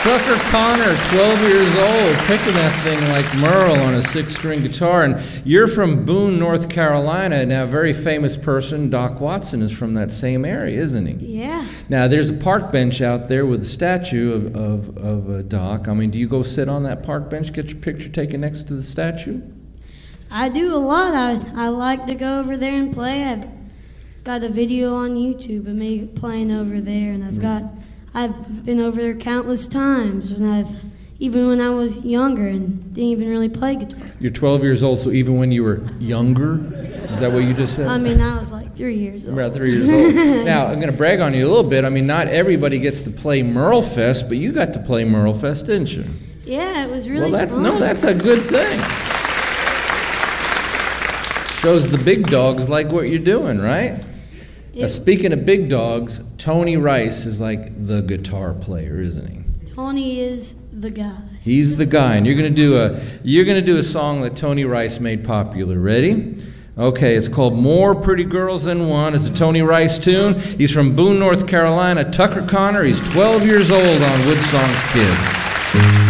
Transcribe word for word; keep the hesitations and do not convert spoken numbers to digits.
Tucker Connor, twelve years old, picking that thing like Merle on a six-string guitar. And you're from Boone, North Carolina. Now, a very famous person, Doc Watson, is from that same area, isn't he? Yeah. Now, there's a park bench out there with a statue of, of, of uh, Doc. I mean, do you go sit on that park bench, get your picture taken next to the statue? I do a lot. I, I like to go over there and play. I've got a video on YouTube of me playing over there, and I've got... I've been over there countless times, when I've, even when I was younger and didn't even really play guitar. You're twelve years old, so even when you were younger? Is that what you just said? I mean, I was like three years old. About three years old. Now, I'm going to brag on you a little bit. I mean, not everybody gets to play Merle Fest, but you got to play Merle Fest, didn't you? Yeah, it was really well, that's, fun. No, that's a good thing. Shows the big dogs like what you're doing, right? Now, speaking of big dogs, Tony Rice is like the guitar player, isn't he? Tony is the guy. He's the guy, and you're gonna do a you're gonna do a song that Tony Rice made popular. Ready? Okay, it's called "More Pretty Girls Than One." It's a Tony Rice tune. He's from Boone, North Carolina. Tucker Connor. He's twelve years old on Woodsong's Kids.